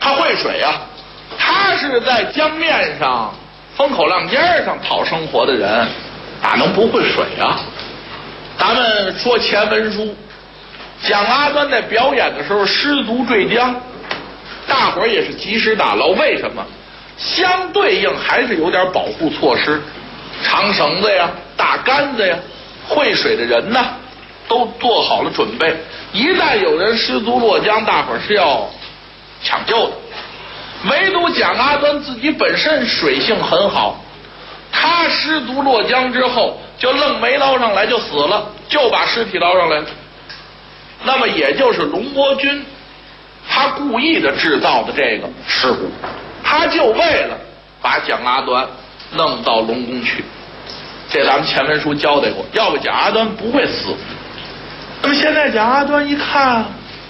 他会水啊，他是在江面上、风口浪尖上讨生活的人，哪能不会水啊？咱们说前文书，蒋阿端在表演的时候失足坠江，大伙儿也是及时打捞。为什么？相对应还是有点保护措施，长绳子呀、大杆子呀，会水的人呢都做好了准备。一旦有人失足落江，大伙儿是要抢救的。唯独蒋阿端自己本身水性很好，他失足落江之后就愣没捞上来就死了，就把尸体捞上来了。那么也就是龙国军他故意的制造的这个事故，他就为了把蒋阿端弄到龙宫去。这咱们前文书交代过，要不蒋阿端不会死。那么现在蒋阿端一看，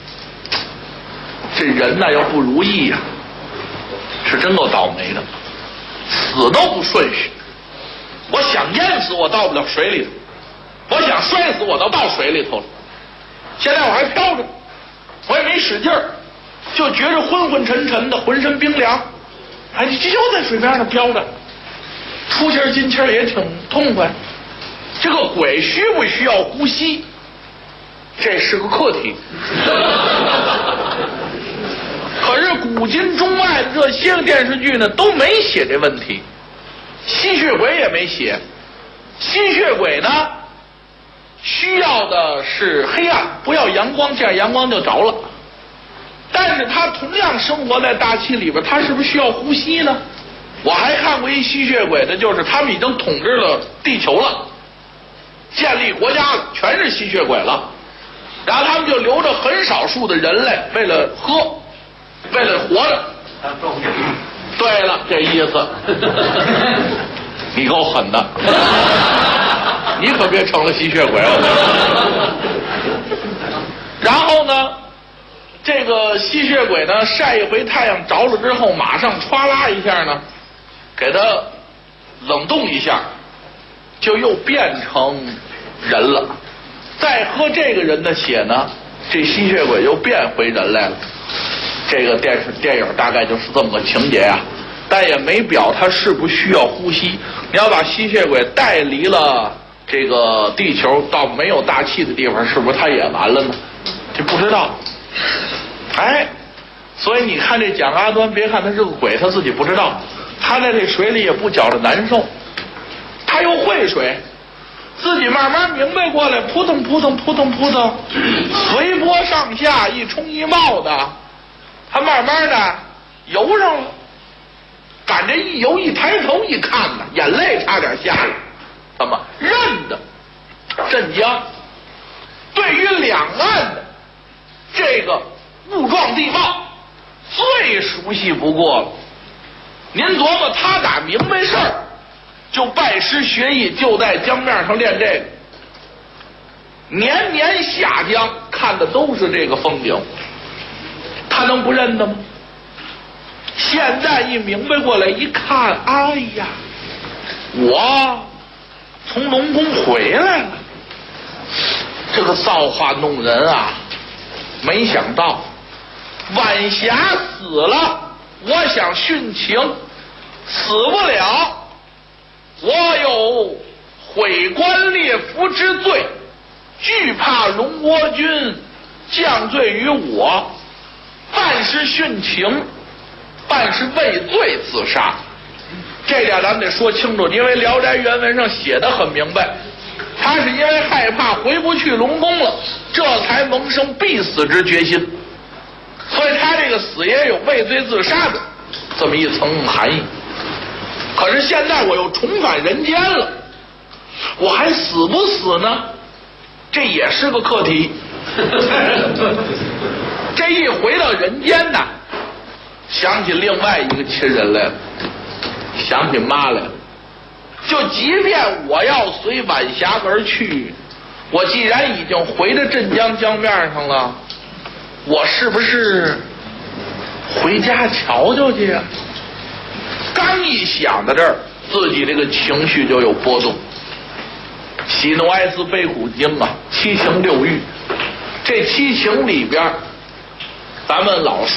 这人呢要不如意呀，是真够倒霉的，死都不顺序。我想淹死我到不了水里头，我想摔死我到水里头了。现在我还飘着，我也没使劲儿，就觉着昏昏沉沉的，浑身冰凉。哎，你就在水面上飘着，出气儿进气儿也挺痛快。这个鬼需不需要呼吸？这是个课题。可是古今中外的这些个电视剧呢，都没写这问题。吸血鬼也没写，吸血鬼呢需要的是黑暗，不要阳光，这样阳光就着了。但是他同样生活在大气里边，他是不是需要呼吸呢？我还看过一吸血鬼的，就是他们已经统治了地球了，建立国家了，全是吸血鬼了，然后他们就留着很少数的人类，为了喝，为了活着。对了，这意思。你够狠的，你可别成了吸血鬼了。然后呢，这个吸血鬼呢晒一回太阳着了之后，马上歘啦一下呢，给它冷冻一下，就又变成人了。再喝这个人的血呢，这吸血鬼又变回人来了。这个电影大概就是这么个情节啊，但也没表他是不需要呼吸。你要把吸血鬼带离了这个地球到没有大气的地方，是不是他也完了呢？这不知道。哎，所以你看这蒋阿端，别看他是个鬼，他自己不知道，他在这水里也不觉着难受，他又会水，自己慢慢明白过来，扑腾扑腾扑腾扑腾，随波上下，一冲一冒的，他慢慢的游上了。赶着一游，一抬头一看呢，眼泪差点下来。怎么认的镇江？对于两岸的这个物状地貌最熟悉不过了。您琢磨，他打明白事儿就拜师学艺，就在江面上练这个，年年下江看的都是这个风景，他能不认得吗？现在一明白过来一看，哎呀，我从龙宫回来了，这个造化弄人啊！没想到晚霞死了，我想殉情，死不了，我有毁官列夫之罪，惧怕龙国军降罪于我，半是殉情，半是畏罪自杀。这点咱们得说清楚，因为《聊斋》原文上写的很明白，他是因为害怕回不去龙宫了，这才萌生必死之决心，所以他这个死也有畏罪自杀的这么一层含义。可是现在我又重返人间了，我还死不死呢？这也是个课题。这一回到人间呢，想起另外一个亲人来了，想起妈来了。就即便我要随晚霞而去，我既然已经回到镇江江面上了，我是不是回家瞧瞧去啊？刚一想到这儿，自己这个情绪就有波动。喜怒哀思悲苦惊啊，七情六欲。这七情里边，咱们老说